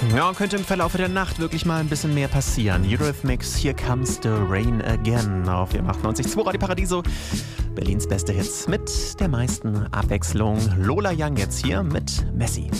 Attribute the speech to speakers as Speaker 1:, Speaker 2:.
Speaker 1: Ja, könnte im Verlauf der Nacht wirklich mal ein bisschen mehr passieren. Eurythmics, Here Comes the Rain Again auf dem 98.2 Radio Paradiso. Berlins beste Hits mit der meisten Abwechslung. Lola Young jetzt hier mit Messi.